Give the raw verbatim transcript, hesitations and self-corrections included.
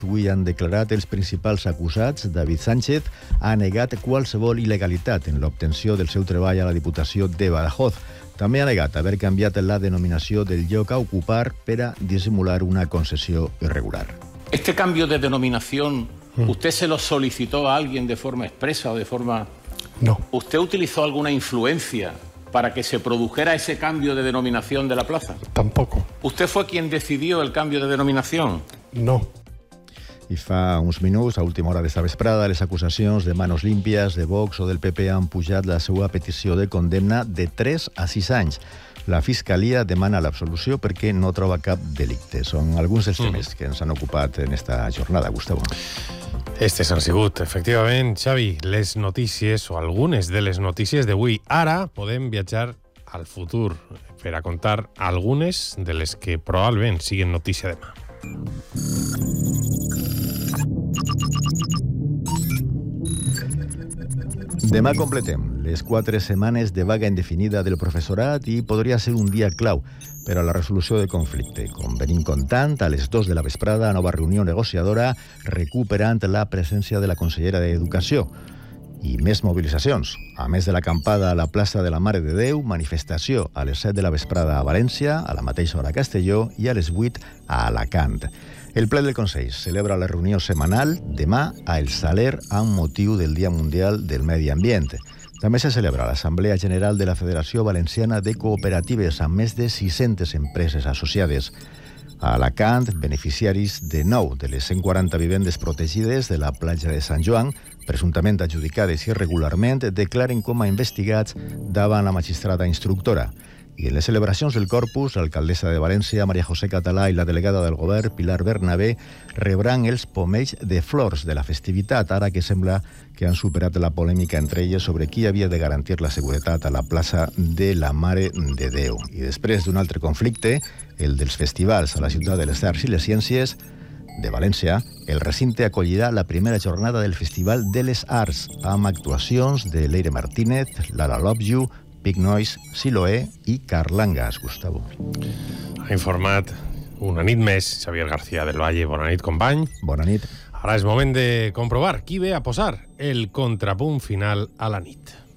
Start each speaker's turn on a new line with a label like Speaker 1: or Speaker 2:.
Speaker 1: Avui han declarat els principals acusats. David Sánchez ha negat qualsevol il·legalitat en l'obtenció del seu treball a la Diputació de Badajoz. També ha negat haver canviat la denominació del lloc a ocupar per a dissimular una concessió irregular.
Speaker 2: ¿Este cambio de denominación usted se lo solicitó a alguien de forma expresa o de forma...?
Speaker 3: No.
Speaker 2: ¿Usted utilizó alguna influencia para que se produjera ese cambio de denominación de la plaza?
Speaker 3: Tampoco.
Speaker 2: ¿Usted fue quien decidió el cambio de denominación?
Speaker 3: No.
Speaker 1: I fa uns minuts, a última hora d'esta vesprada, les acusacions de Manos Límpies, de Vox o del P P han pujat la seva petició de condemna de tres a sis anys. La Fiscalia demana l'absolució perquè no troba cap delicte. Són alguns dels temes que ens han ocupat en esta jornada, Gustavo.
Speaker 4: Estes han sigut, efectivament, Xavi, les notícies, o algunes de les notícies d'avui. Ara podem viatjar al futur per a contar algunes de les que probablement siguin notícia demà.
Speaker 1: Demà completem les quatre setmanes de vaga indefinida del professorat i podria ser un dia clau per a la resolució del conflicte. Com venim contant, a les dos de la vesprada, nova reunió negociadora recuperant la presència de la consellera d'Educació. I més mobilitzacions. A més de l'acampada a la plaça de la Mare de Déu, manifestació a les set de la vesprada a València, a la mateixa hora a Castelló i a les vuit a Alacant. El ple del Consell celebra la reunió setmanal demà a El Saler amb motiu del Dia Mundial del Medi Ambient. També se celebra l'Assemblea General de la Federació Valenciana de Cooperatives amb més de sis-centes empreses associades. A Alacant, beneficiaris de nou de les cent quaranta vivendes protegides de la platja de Sant Joan, presumptament adjudicades irregularment, declaren com a investigats davant la magistrada instructora. I en les celebracions del Corpus, l'alcaldessa de València, Maria José Català, i la delegada del govern, Pilar Bernabé, rebran els pomells de flors de la festivitat, ara que sembla que han superat la polèmica entre elles sobre qui havia de garantir la seguretat a la plaça de la Mare de Déu. I després d'un altre conflicte, el dels festivals a la ciutat de les Arts i les Ciències de València, el recinte acollirà la primera jornada del Festival de les Arts, amb actuacions de Leire Martínez, Lara Love You, Big Noise, Siloé i Carlangas, Gustavo.
Speaker 4: Ha informat una nit més Xavier García del Valle. Bona nit, company.
Speaker 1: Bona nit.
Speaker 4: Ara és moment de comprovar qui ve a posar el contrapunt final a la nit.